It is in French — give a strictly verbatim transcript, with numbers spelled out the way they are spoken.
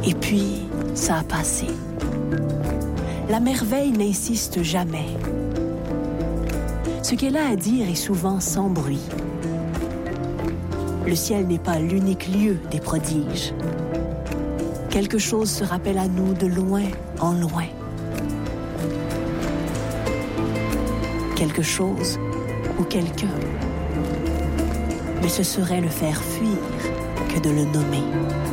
Et puis, ça a passé. La merveille n'insiste jamais. Ce qu'elle a à dire est souvent sans bruit. Le ciel n'est pas l'unique lieu des prodiges. Quelque chose se rappelle à nous de loin en loin. Quelque chose ou quelqu'un. Mais ce serait le faire fuir que de le nommer.